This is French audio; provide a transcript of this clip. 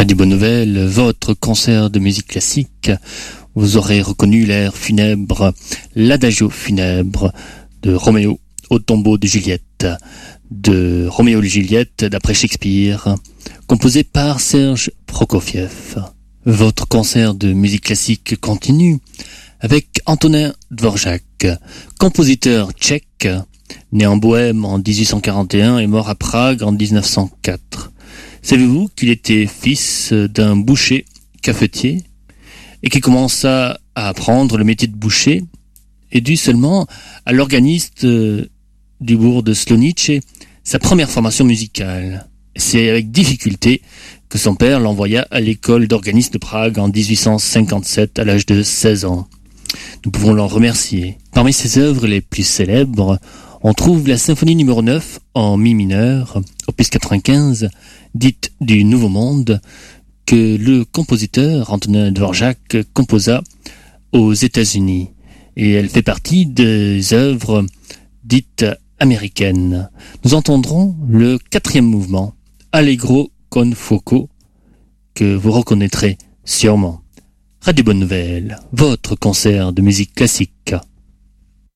Radio Bonne Nouvelle, votre concert de musique classique. Vous aurez reconnu l'air funèbre, l'adagio funèbre de Roméo au tombeau de Juliette, de Roméo et Juliette d'après Shakespeare, composé par Serge Prokofiev. Votre concert de musique classique continue avec Antonin Dvorak, compositeur tchèque, né en Bohême en 1841 et mort à Prague en 1904. Savez-vous qu'il était fils d'un boucher cafetier et qu'il commença à apprendre le métier de boucher et dut seulement à l'organiste du bourg de Slonice sa première formation musicale. C'est avec difficulté que son père l'envoya à l'école d'organiste de Prague en 1857 à l'âge de 16 ans. Nous pouvons l'en remercier. Parmi ses œuvres les plus célèbres, on trouve la symphonie numéro 9 en mi mineur, opus 95, dite du Nouveau Monde, que le compositeur Antonin Dvorak composa aux États-Unis. Et elle fait partie des œuvres dites américaines. Nous entendrons le 4e mouvement, Allegro con fuoco, que vous reconnaîtrez sûrement. Radio Bonne Nouvelle, votre concert de musique classique.